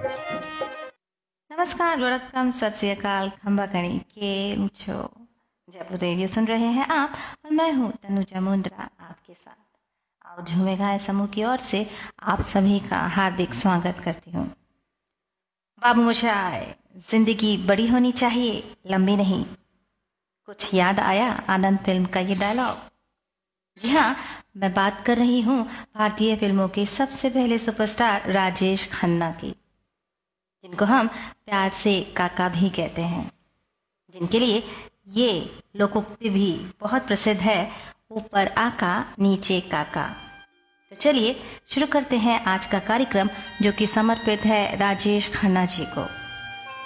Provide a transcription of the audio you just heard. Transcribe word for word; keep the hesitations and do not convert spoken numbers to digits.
नमस्कार, वड़क्कम, सत श्री अकाल, खंबा कणी केम छो। जयपुर रेडियो सुन रहे हैं आप और मैं हूँ तनुजा मुंद्रा आपके साथ। आओ झूमे गाए समूह की ओर से आप सभी का हार्दिक स्वागत करती हूँ। बाबू मोशाय, जिंदगी बड़ी होनी चाहिए, लंबी नहीं। कुछ याद आया आनंद फिल्म का ये डायलॉग? जी हाँ, मैं बात कर रही हूँ भारतीय फिल्मों के सबसे पहले सुपरस्टार राजेश खन्ना की, जिनको हम प्यार से काका भी कहते हैं, जिनके लिए ये लोकोक्ति भी बहुत प्रसिद्ध है, ऊपर आका नीचे काका। तो चलिए शुरू करते हैं आज का कार्यक्रम, जो कि समर्पित है राजेश खन्ना जी को।